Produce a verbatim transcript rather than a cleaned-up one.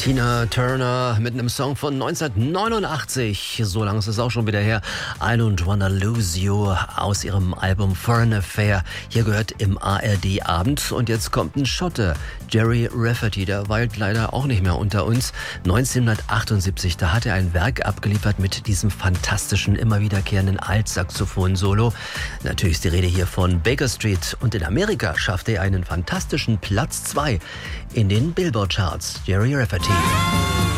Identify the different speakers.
Speaker 1: Tina Turner mit einem Song von neunzehnhundertneunundachtzig. So lange ist es auch schon wieder her. I Don't Wanna Lose You aus ihrem Album Foreign Affair. Hier gehört im A R D-Abend. Und jetzt kommt ein Schotte, Gerry Rafferty. Der weilt leider auch nicht mehr unter uns. neunzehnhundertachtundsiebzig, da hat er ein Werk abgeliefert mit diesem fantastischen, immer wiederkehrenden Altsaxophon-Solo. Natürlich ist die Rede hier von Baker Street. Und in Amerika schaffte er einen fantastischen Platz zwei in den Billboard-Charts. Gerry Rafferty.